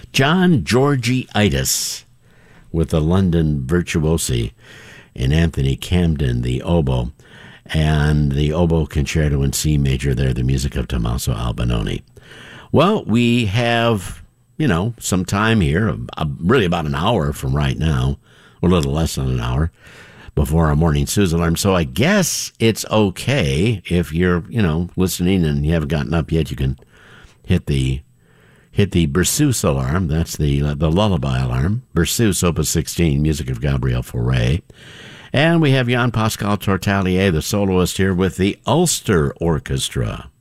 John Georgiaitis with the London Virtuosi, and Anthony Camden, the oboe, and the oboe concerto in C major there, the music of Tommaso Albinoni. Well, we have, some time here, really about an hour from right now, a little less than an hour, before our morning snooze alarm. So I guess it's okay if you're, listening and you haven't gotten up yet, you can hit the Berceuse alarm. That's the lullaby alarm. Berceuse, Opus 16, music of Gabriel Fauré. And we have Jan Pascal Tortalier, the soloist, here with the Ulster Orchestra.